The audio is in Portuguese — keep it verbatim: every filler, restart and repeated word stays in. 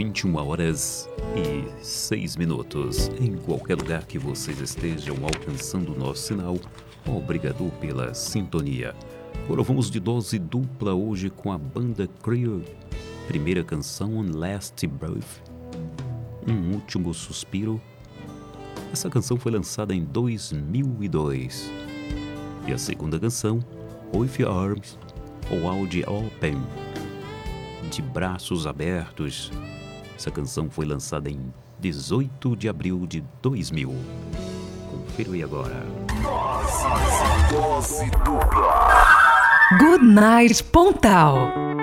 vinte e uma horas e seis minutos. Em qualquer lugar que vocês estejam alcançando o nosso sinal, obrigado pela sintonia. Agora vamos de dose dupla hoje com a banda Creo. Primeira canção, On Last Breath, Um Último Suspiro. Essa canção foi lançada em dois mil e dois. E a segunda canção, With Your Arms Wide Open, De Braços Abertos. Essa canção foi lançada em dezoito de abril de dois mil. Confira aí agora. Good Night Pontal.